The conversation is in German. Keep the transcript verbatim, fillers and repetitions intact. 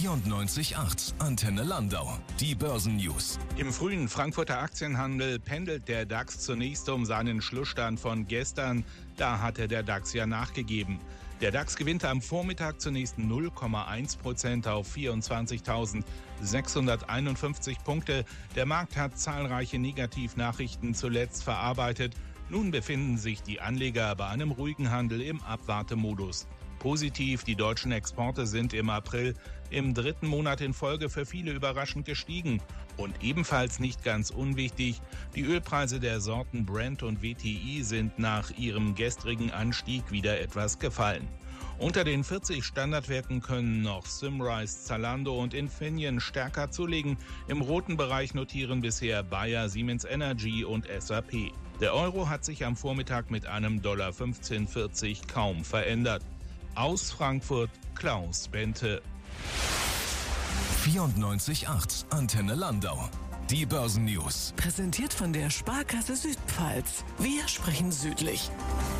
vierundneunzig Komma acht Antenne Landau. Die Börsennews. Im frühen Frankfurter Aktienhandel pendelt der DAX zunächst um seinen Schlussstand von gestern. Da hatte der DAX ja nachgegeben. Der DAX gewinnt am Vormittag zunächst null Komma eins Prozent auf vierundzwanzigtausendsechshunderteinundfünfzig Punkte. Der Markt hat zahlreiche Negativnachrichten zuletzt verarbeitet. Nun befinden sich die Anleger bei einem ruhigen Handel im Abwartemodus. Positiv, die deutschen Exporte sind im April im dritten Monat in Folge für viele überraschend gestiegen. Und ebenfalls nicht ganz unwichtig, die Ölpreise der Sorten Brent und W T I sind nach ihrem gestrigen Anstieg wieder etwas gefallen. Unter den vierzig Standardwerten können noch Symrise, Zalando und Infineon stärker zulegen. Im roten Bereich notieren bisher Bayer, Siemens Energy und S A P. Der Euro hat sich am Vormittag mit einem Dollar fünfzehn vierzig kaum verändert. Aus Frankfurt, Klaus Bente. vierundneunzig Komma acht Antenne Landau. Die Börsennews. Präsentiert von der Sparkasse Südpfalz. Wir sprechen südlich.